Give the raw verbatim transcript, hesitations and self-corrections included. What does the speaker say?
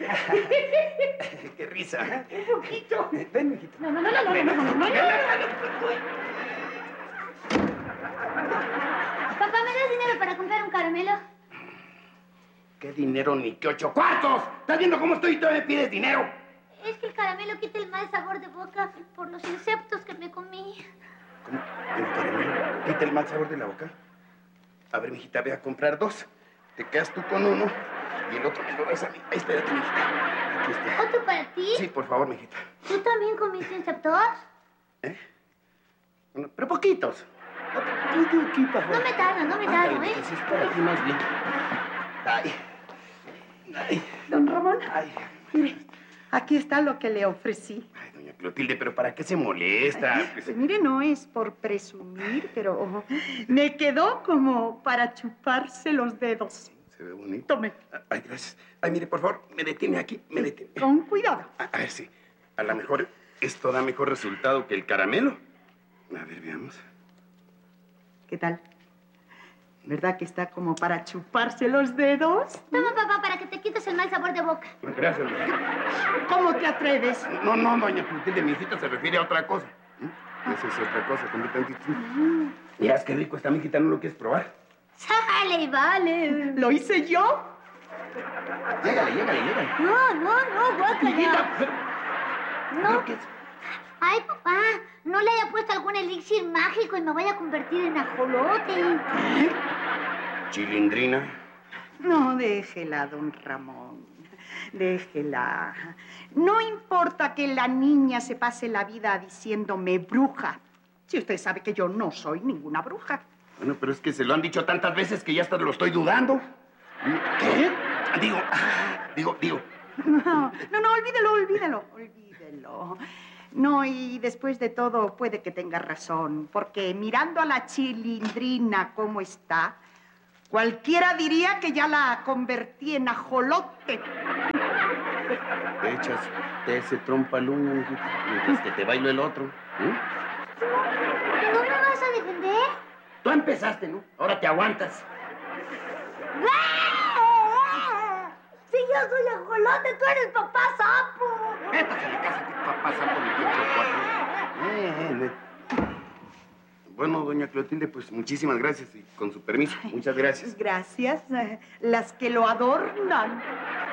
¡Qué risa! Un poquito. Ven, mijito. No, no, no, no, no, no, no, no, no. Papá, ¿me das dinero para comprar un caramelo? ¿Qué dinero ni qué ocho cuartos? ¿Estás viendo cómo estoy y todavía me pides dinero? Es que el caramelo quita el mal sabor de boca por los insectos que me comí. ¿Cómo? ¿El caramelo quita el mal sabor de la boca? A ver, mijita, ve a comprar dos. Te quedas tú con uno y el otro me lo das a mí. Ahí, espérate, mijita. Aquí está. ¿Otro para ti? Sí, por favor, mijita. ¿Tú también comiste insectos? ¿Eh? Bueno, pero poquitos. Poquito, poquito. No me tardo, no me tardo, Ándale, ¿eh? pues es para ti más bien. Ay. Ay. Don Ramón, Ay. mire, aquí está lo que le ofrecí. Ay, doña Clotilde, pero ¿para qué se molesta? Pues, Pues mire, no es por presumir, pero me quedó como para chuparse los dedos. se ve bonito. Tome. Ay, gracias. Ay, mire, por favor, me detiene aquí, me detiene. Con cuidado. A, a ver si a lo mejor esto da mejor resultado que el caramelo. A ver, veamos. ¿Qué tal? ¿Verdad que está como para chuparse los dedos? Toma, papá, para que te quites el mal sabor de boca. Gracias, mijita. ¿Cómo te atreves? No, no, doña Clotilde, mi hijita se refiere a otra cosa. ¿Mm? Esa es otra cosa, completamente distinta. Miras qué rico está, mijita, ¿no lo quieres probar? Sale y vale. ¿Lo hice yo? Llégale, llégale, llégale. No, no, no, guácala. Mijita, pero... No. ¿Pero qué es? Ay, papá, no le haya puesto algún elixir mágico y me vaya a convertir en ajolote. Chilindrina. No, déjela, don Ramón. Déjela. No importa que la niña se pase la vida diciéndome bruja. Si usted sabe que yo no soy ninguna bruja. Bueno, pero es que se lo han dicho tantas veces que ya hasta lo estoy dudando. ¿Qué? Digo, ah, digo, digo. No, no, no, olvídelo, olvídelo, olvídelo. No, y después de todo puede que tenga razón, porque mirando a la Chilindrina como está, cualquiera diría que ya la convertí en ajolote. Te echas ese trompa al uño, mijita, mientras que te bailo el otro. ¿Eh? ¿No me vas a defender? Tú empezaste, ¿no? Ahora te aguantas. Si yo soy ajolote, tú eres papá sapo. Métase a la casa que papá sapo de ocho cuatro. Eh, eh, eh. Bueno, doña Clotilde, pues muchísimas gracias y con su permiso. Muchas gracias. Gracias, eh, las que lo adornan.